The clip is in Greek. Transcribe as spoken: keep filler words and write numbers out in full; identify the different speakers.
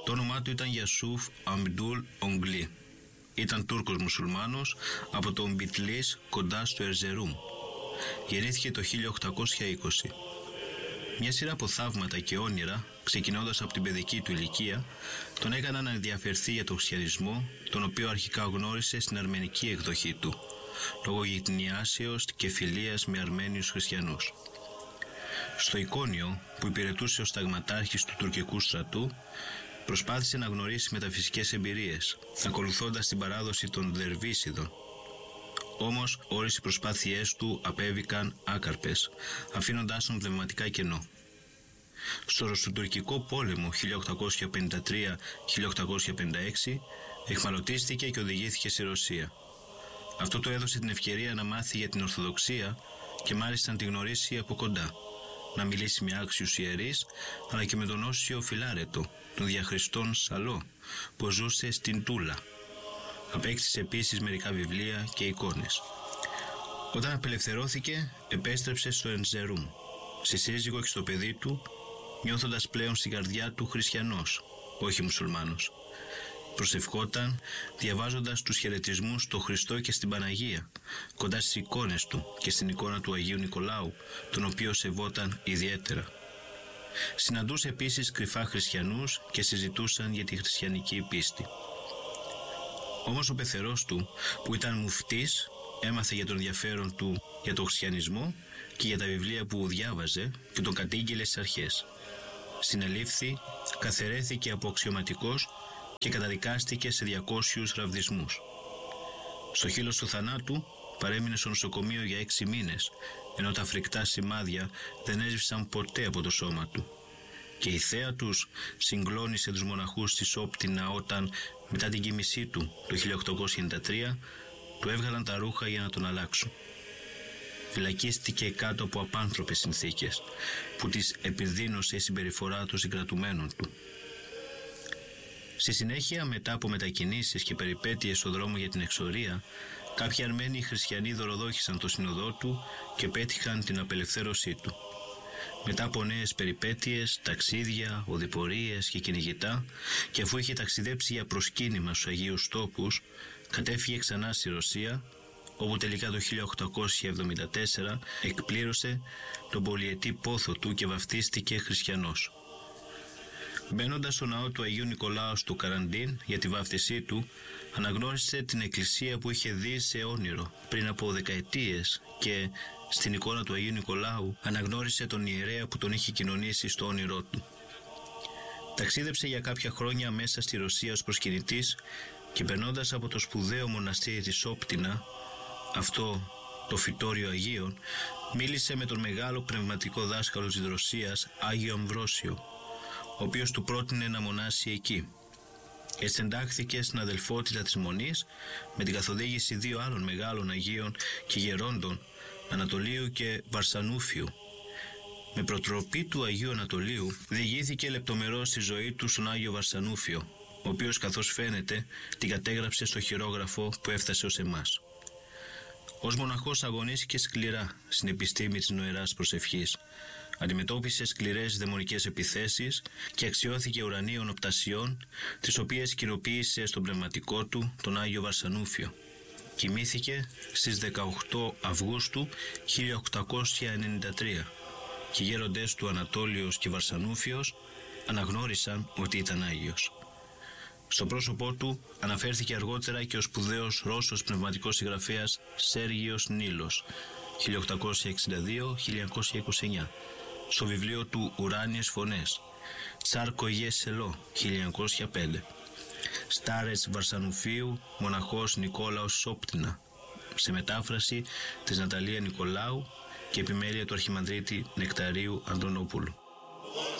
Speaker 1: Το όνομά του ήταν Γιασούφ Αμπντούλ Ογκλή. Ήταν Τούρκος μουσουλμάνος από το Μπιτλής κοντά στο Ερζερούμ. Γεννήθηκε το χίλια οκτακόσια είκοσι. Μια σειρά από θαύματα και όνειρα, ξεκινώντας από την παιδική του ηλικία, τον έκαναν να ενδιαφερθεί για τον χριστιανισμό, τον οποίο αρχικά γνώρισε στην αρμενική εκδοχή του, λόγω γειτονιάσεως και φιλίας με Αρμένιους χριστιανούς. Στο Εικόνιο, που υπηρετούσε ως ταγματάρχης του τουρκικού στρατού, προσπάθησε να γνωρίσει μεταφυσικές εμπειρίες, ακολουθώντας την παράδοση των Δερβίσιδων. Όμως όλες οι προσπάθειές του απέβηκαν άκαρπες, αφήνοντάς τον πνευματικά κενό. Στο Ρωσοτουρκικό πόλεμο χίλια οκτακόσια πενήντα τρία με χίλια οκτακόσια πενήντα έξι εχμαλωτίστηκε και οδηγήθηκε στη Ρωσία. Αυτό του έδωσε την ευκαιρία να μάθει για την Ορθοδοξία και μάλιστα να τη γνωρίσει από κοντά, να μιλήσει με άξιους ιερείς, αλλά και με τον Όσιο Φιλάρετο, τον διαχριστόν Σαλό, που ζούσε στην Τούλα. Απέκτησε επίσης μερικά βιβλία και εικόνες. Όταν απελευθερώθηκε, επέστρεψε στο Ερζερούμ, στη σύζυγο και στο παιδί του, νιώθοντας πλέον στην καρδιά του χριστιανός, όχι μουσουλμάνος. Προσευχόταν, διαβάζοντας τους χαιρετισμούς στο Χριστό και στην Παναγία, κοντά στις εικόνες του και στην εικόνα του Αγίου Νικολάου, τον οποίο σεβόταν ιδιαίτερα. Συναντούσε επίσης κρυφά χριστιανούς και συζητούσαν για τη χριστιανική πίστη. Όμως ο πεθερός του, που ήταν μουφτής, έμαθε για τον ενδιαφέρον του για τον χριστιανισμό και για τα βιβλία που διάβαζε και τον κατήγγειλε στις αρχές. Συνελήφθη, καθαιρέθηκε από αξιωματικός και καταδικάστηκε σε διακόσιους ραβδισμούς. Στο χείλος του θανάτου παρέμεινε στο νοσοκομείο για έξι μήνες, ενώ τα φρικτά σημάδια δεν έσβησαν ποτέ από το σώμα του. Και η θέα τους συγκλώνησε τους μοναχούς της Όπτινα όταν, μετά την κοίμησή του το χίλια οκτακόσια ενενήντα τρία, του έβγαλαν τα ρούχα για να τον αλλάξουν. Φυλακίστηκε κάτω από απάνθρωπες συνθήκες, που τις επιδίνωσε η συμπεριφορά των συγκρατουμένων του. Στη συνέχεια, μετά από μετακινήσεις και περιπέτειες στο δρόμο για την εξορία, κάποιοι Αρμένοι χριστιανοί δωροδόχησαν το σύνοδό του και πέτυχαν την απελευθέρωσή του. Μετά από νέες περιπέτειες, ταξίδια, οδηπορίες και κυνηγητά, και αφού είχε ταξιδέψει για προσκύνημα στους Αγίους Τόπους, κατέφυγε ξανά στη Ρωσία, όπου τελικά το χίλια οκτακόσια εβδομήντα τέσσερα εκπλήρωσε τον πολυετή πόθο του και βαφτίστηκε χριστιανός. Μπαίνοντας στο ναό του Αγίου Νικολάου του Καραντίν για τη βάφτισή του, αναγνώρισε την εκκλησία που είχε δει σε όνειρο πριν από δεκαετίες και στην εικόνα του Αγίου Νικολάου αναγνώρισε τον ιερέα που τον είχε κοινωνήσει στο όνειρό του. Ταξίδεψε για κάποια χρόνια μέσα στη Ρωσία ως προσκυνητής και περνώντας από το σπουδαίο μοναστήρι της Όπτινα, αυτό το φυτόριο Αγίων, μίλησε με τον μεγάλο πνευματικό δάσκαλο της Ρωσίας, Άγιο Αμβρόσιο, ο οποίος του πρότεινε να μονάσει εκεί. Έτσι εντάχθηκε στην αδελφότητα της Μονής με την καθοδήγηση δύο άλλων μεγάλων Αγίων και γερόντων, Ανατολίου και Βαρσανούφιου. Με προτροπή του Αγίου Ανατολίου διηγήθηκε λεπτομερώς τη ζωή του στον Άγιο Βαρσανούφιο, ο οποίος, καθώς φαίνεται, την κατέγραψε στο χειρόγραφο που έφτασε ως εμάς. Ως μοναχός αγωνίστηκε σκληρά στην επιστήμη της νοεράς προσευχής. Αντιμετώπισε σκληρές δαιμονικές επιθέσεις και αξιώθηκε ουρανίων οπτασιών, τις οποίες κοινοποίησε στον πνευματικό του τον Άγιο Βαρσανούφιο. Κοιμήθηκε στις δεκαοκτώ Αυγούστου χίλια οκτακόσια ενενήντα τρία και οι γέροντες του Ανατόλιος και Βαρσανούφιος αναγνώρισαν ότι ήταν Άγιος. Στο πρόσωπό του αναφέρθηκε αργότερα και ο σπουδαίος Ρώσος πνευματικός συγγραφέας Σέργιος Νίλος χίλια οκτακόσια εξήντα δύο με χίλια εννιακόσια είκοσι εννιά στο βιβλίο του «Ουράνιες φωνές», Τσάρκο Γε Σελό χίλια εννιακόσια πέντε, Στάρετς Βαρσανουφίου, μοναχός Νικόλαος Σόπτινα, σε μετάφραση της Ναταλία Νικολάου και επιμέλεια του Αρχιμανδρίτη Νεκταρίου Αντωνόπουλου.